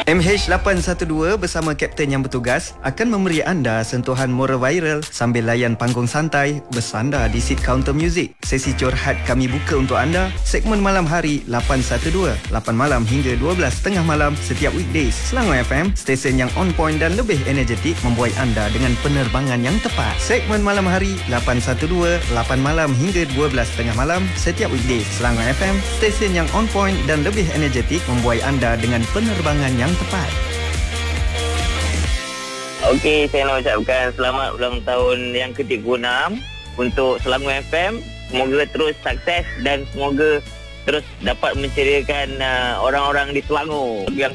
MH812 bersama Kapten yang bertugas akan memberi anda sentuhan moral viral sambil layan panggung santai bersandar di seat counter music. Sesi curhat kami buka untuk anda, segmen malam hari 812, 8 malam hingga 12 tengah malam setiap weekdays. Selangor FM, stesen yang on point dan lebih energetik membuai anda dengan penerbangan yang tepat. Segmen malam hari 812, 8 malam hingga 12 tengah malam setiap weekdays. Selangor FM, stesen yang on point dan lebih energetik membuai anda dengan penerbangan yang tepat. Okey, saya nak ucapkan selamat ulang tahun yang ke-36 untuk Selangor FM. Semoga terus sukses dan semoga terus dapat menceriakan orang-orang di Selangor yang